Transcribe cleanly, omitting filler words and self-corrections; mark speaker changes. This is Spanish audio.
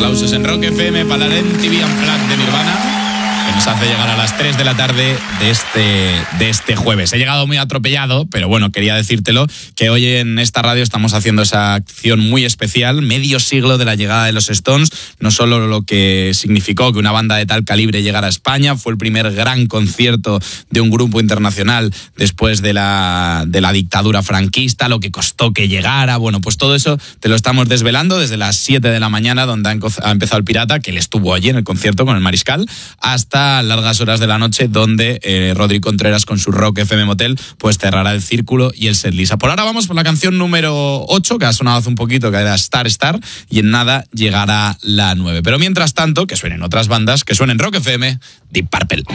Speaker 1: Aplausos en Rock FM para la MTV Unplugged de Nirvana, que nos hace llegar a las 3 de la tarde de este jueves. He llegado muy atropellado, pero bueno, quería decírtelo, que hoy en esta radio estamos haciendo esa acción muy especial, medio siglo de la llegada de los Stones, no solo lo que significó que una banda de tal calibre llegara a España, fue el primer gran concierto de un grupo internacional después de la dictadura franquista, lo que costó que llegara, bueno, pues todo eso te lo estamos desvelando desde las 7 de la mañana, donde ha empezado el Pirata, que él estuvo allí en el concierto con el Mariscal, hasta largas horas de la noche, donde Rodri Contreras con su Rock FM Motel pues cerrará el círculo y el setlist. Por ahora vamos por la canción número 8, que ha sonado hace un poquito, que era Star Star, y en nada llegará la 9. Pero mientras tanto, que suenen otras bandas, que suenen Rock FM, Deep Purple.